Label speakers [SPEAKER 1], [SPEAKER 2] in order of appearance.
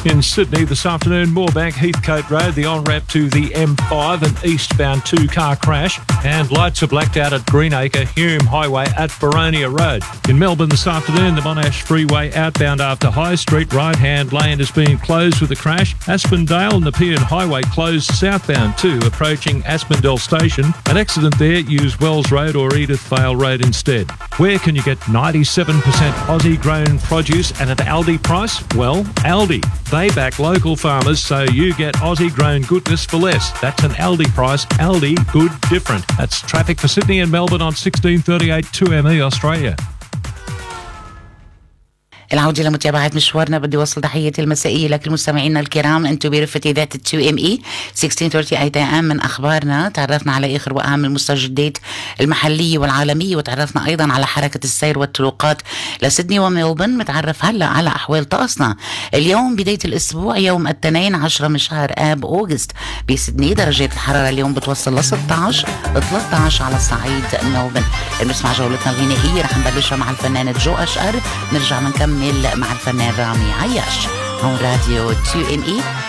[SPEAKER 1] In Sydney this afternoon, Moorebank Heathcote Road, the on-ramp to the M5, an eastbound two-car crash, and lights are blacked out at Greenacre, Hume Highway at Baronia Road. In Melbourne this afternoon, the Monash Freeway outbound after High Street right-hand lane has been closed with a crash. Aspendale and the Nepean Highway closed southbound too, approaching Aspendale Station. An accident there, use Wells Road or Edith Vale Road instead. Where can you get 97% Aussie-grown produce at an Aldi price? Well, Aldi. They back local farmers so you get Aussie-grown goodness for less. That's an Aldi price. Aldi, good, different. That's traffic for Sydney and Melbourne on 1638 2ME Australia.
[SPEAKER 2] العودة لمتابعة مشوارنا. بدي وصل تحياتي المسائية لكل مستمعينا الكرام. انتم برفة إذاعة 2ME 1638 AM. من أخبارنا تعرفنا على آخر وأهم المستجدات المحلية والعالمية، وتعرفنا أيضا على حركة السير والطرقات لسيدني وميلبورن. متعرف هلأ على أحوال طقسنا. اليوم بداية الأسبوع يوم الاثنين 10 من شهر آب أوغست. بسيدني درجات الحرارة اليوم بتوصل ل 16 13 على الصعيد ميلبورن. بنسمع جولتنا الغنائية، رح نبلشها مع الفنانة جو أشقر، نرجع منكمل مع الفنان رامي عياش. هون راديو 2ME